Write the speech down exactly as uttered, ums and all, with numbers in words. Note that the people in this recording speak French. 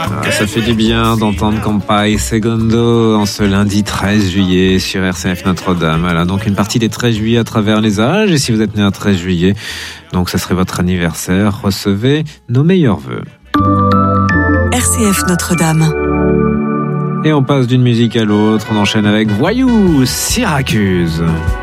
Ah, ça fait du bien d'entendre Campai Segundo en ce lundi treize juillet sur R C F Notre-Dame. Voilà, donc une partie des treize juillet à travers les âges. Et si vous êtes né un treize juillet, donc ça serait votre anniversaire, recevez nos meilleurs vœux. R C F Notre-Dame. Et on passe d'une musique à l'autre, on enchaîne avec Voyou, Syracuse.